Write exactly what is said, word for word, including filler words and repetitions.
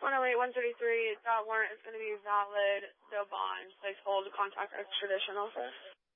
one oh eight, one thirty-three, that warrant is going to be valid, no bond. Please hold to contact extradition office.